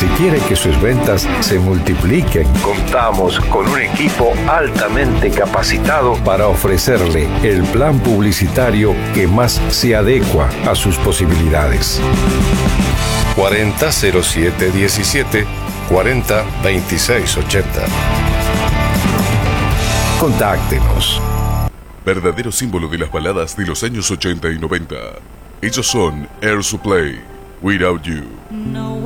Si quiere que sus ventas se multipliquen, contamos con un equipo altamente capacitado para ofrecerle el plan publicitario que más se adecua a sus posibilidades. 400717 402680. Contáctenos. Verdadero símbolo de las baladas de los años 80 y 90. Ellos son Air Supply, Without You.